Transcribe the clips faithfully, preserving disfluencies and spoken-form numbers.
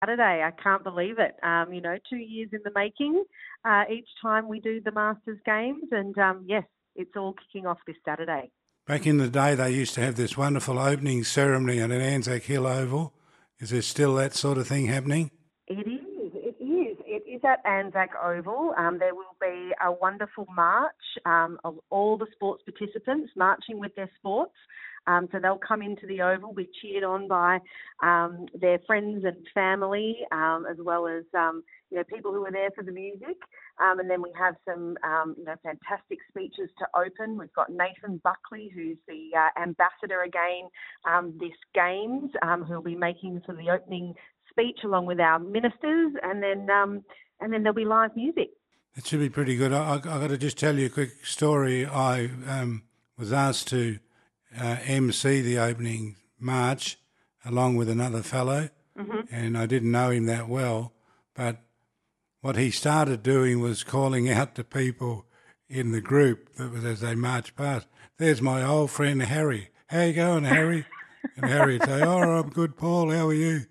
Saturday. I can't believe it. Um, you know, two years in the making. Uh, each time we do the Masters Games, and um, yes, it's all kicking off this Saturday. Back in the day, they used to have this wonderful opening ceremony at an Anzac Hill Oval. Is there still that sort of thing happening? It is. It is. It is at Anzac Oval. Um, there will be a wonderful march um, of all the sports participants marching with their sports. Um, so they'll come into the Oval, be cheered on by um, their friends and family, um, as well as um, you know people who are there for the music. Um, and then we have some um, you know fantastic speeches to open. We've got Nathan Buckley, who's the uh, ambassador again um, this Games, um, who'll be making sort of the opening speech along with our ministers, and then um, and then there'll be live music. It should be pretty good. I, I, I've got to just tell you a quick story. I um, was asked to uh, M C the opening march along with another fellow, Mm-hmm. and I didn't know him that well, but what he started doing was calling out to people in the group that was as they marched past, "There's my old friend Harry. How you going, Harry?" And Harry would say, "Oh, I'm good, Paul. How are you?"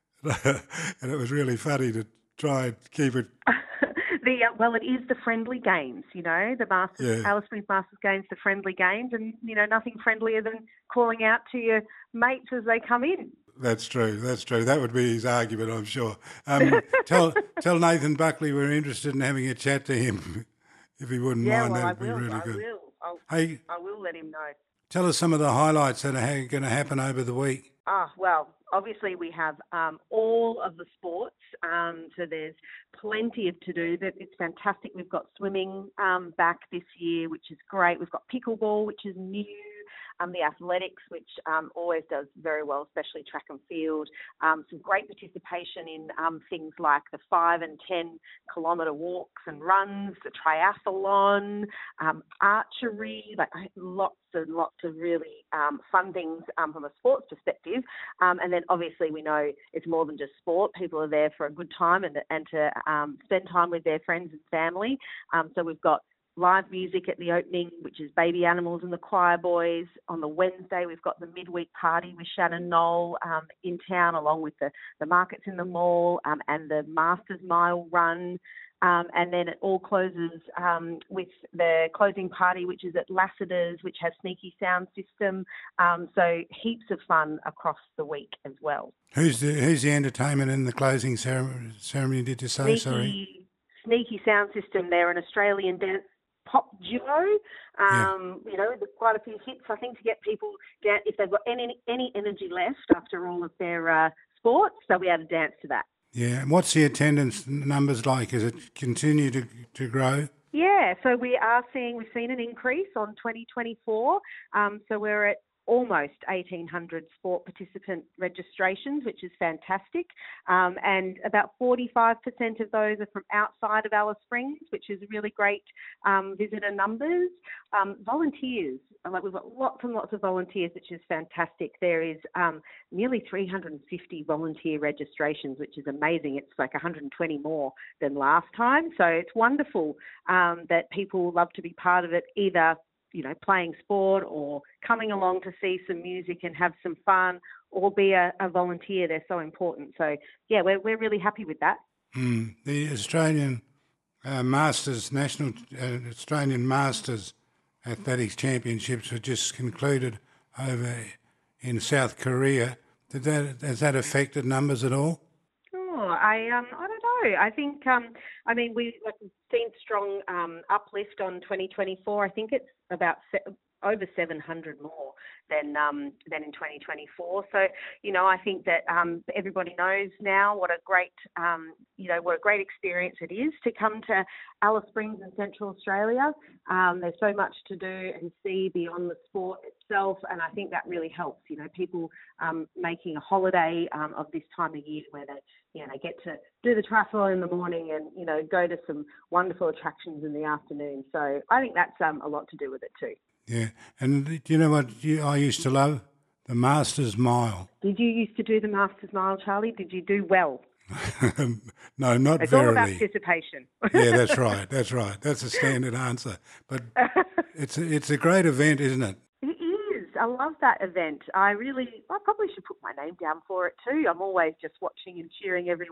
And it was really funny to try and keep it. the uh, well, it is the friendly games, you know, the Masters, Yeah. Alice Springs Masters Games, the friendly games, and you know, nothing friendlier than calling out to your mates as they come in. That's true. That's true. That would be his argument, I'm sure. Um, tell tell Nathan Buckley we're interested in having a chat to him, if he wouldn't Yeah, mind. well, That I would be will. really I good. will. I'll, Hey, I will let him know. tell us some of the highlights that are going to happen over the week. Ah, well, obviously we have um, all of the sports, um, so there's plenty of to do. That It's fantastic. We've got swimming um, back this year, which is great. We've got pickleball, which is new. Um, the athletics, which um, always does very well, especially track and field. Um, some great participation in um, things like the five and ten kilometre walks and runs, the triathlon, um, archery, like lots and lots of really um, fun things um, from a sports perspective. Um, and then obviously we know it's more than just sport. People are there for a good time and, and to um, spend time with their friends and family. Um, so we've got live music at the opening, which is Baby Animals and the Choir Boys. On the Wednesday, we've got the midweek party with Shannon Knoll um, in town, along with the, the markets in the mall um, and the Masters Mile run. Um, and then it all closes um, with the closing party, which is at Lassiter's, which has Sneaky Sound System. Um, so heaps of fun across the week as well. Who's the who's the entertainment in the closing ceremony? ceremony did you say? Sneaky, Sorry. Sneaky Sound System. They're an Australian dance pop duo. Um, Yeah. You know, there's quite a few hits, I think, to get people down. If they've got any any energy left after all of their uh, sports, they'll be able to dance to that. Yeah. And what's the attendance numbers like? Is it continue to to grow? Yeah, so we are seeing, we've seen an increase on twenty twenty-four. Um, so we're at almost eighteen hundred sport participant registrations, which is fantastic. Um, and about forty-five percent of those are from outside of Alice Springs, which is really great um, visitor numbers. Um, volunteers, like we've got lots and lots of volunteers, which is fantastic. There is um, nearly three hundred fifty volunteer registrations, which is amazing. It's like one hundred twenty more than last time. So it's wonderful um, that people love to be part of it, either you know, playing sport or coming along to see some music and have some fun, or be a, a volunteer. They're so important. So, yeah, we're we're really happy with that. Mm. The Australian uh, Masters, National uh, Australian Masters Athletics Championships were just concluded over in South Korea. Did that has that affected numbers at all? Oh, I um I don't know. I think um I mean we like we've seen strong um uplift on twenty twenty-four. I think it's about se- over seven hundred more than um than in twenty twenty-four. So you know I think that um everybody knows now what a great um you know what a great experience it is to come to Alice Springs in Central Australia. Um, there's so much to do and see beyond the sport itself, and I think that really helps. You know, people um, making a holiday um, of this time of year where they, you know, they get to do the triathlon in the morning and you know go to some wonderful attractions in the afternoon. So I think that's um, a lot to do with it too. Yeah, and do you know what you, I used to love? The Masters Mile. Did you used to do the Masters Mile, Charlie? Did you do well? No, not It's verily. all about participation. Yeah, that's right. That's right. That's a standard answer. But it's a, it's a great event, isn't it? It is. I love that event. I really, I probably should put my name down for it too. I'm always just watching and cheering everyone